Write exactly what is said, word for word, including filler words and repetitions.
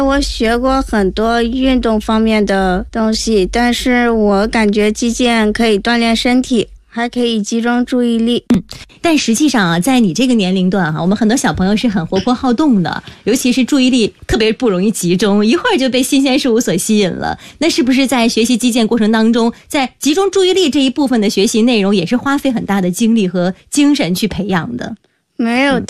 我学过很多运动方面的东西，但是我感觉击剑可以锻炼身体，还可以集中注意力。 嗯，但实际上啊，在你这个年龄段哈、啊，我们很多小朋友是很活泼好动的，尤其是注意力特别不容易集中，一会儿就被新鲜事物所吸引了。那是不是在学习击剑过程当中，在集中注意力这一部分的学习内容，也是花费很大的精力和精神去培养的？ 没有